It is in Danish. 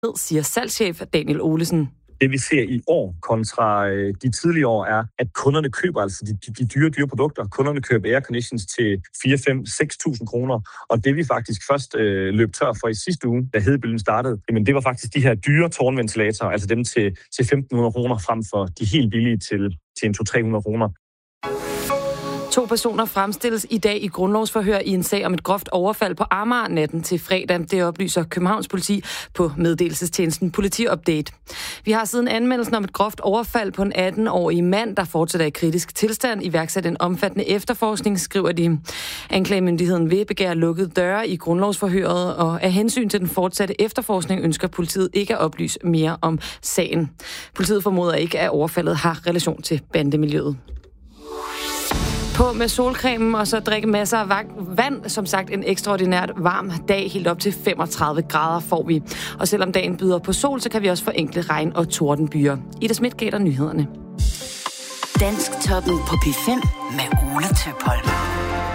siger salgschef Daniel Olesen. Det vi ser i år kontra de tidligere år er, at kunderne køber altså de dyre produkter. Kunderne køber airconditions til 4-5-6.000 kroner. Og det vi faktisk først løb tør for i sidste uge, da hedebølgen startede, jamen det var faktisk de her dyre tårnventilatorer, altså dem til 1.500 kroner frem for de helt billige til 200-300 kroner. 2 personer fremstilles i dag i grundlovsforhør i en sag om et groft overfald på Amager natten til fredag. Det oplyser Københavns Politi på meddelelsestjenesten Politiupdate. Vi har siden anmeldelsen om et groft overfald på en 18-årig mand, der fortsætter i kritisk tilstand, iværksat en omfattende efterforskning, skriver de. Anklagemyndigheden vil begære lukkede døre i grundlovsforhøret, og af hensyn til den fortsatte efterforskning ønsker politiet ikke at oplyse mere om sagen. Politiet formoder ikke, at overfaldet har relation til bandemiljøet. På med solcremen og så drikke masser af vand. Som sagt, en ekstraordinært varm dag, helt op til 35 grader får vi. Og selvom dagen byder på sol, så kan vi også få enkle regn- og tordenbyer. Ida Schmidt gav dig nyhederne. Dansk toppen på P5 med Ole Tøpholm.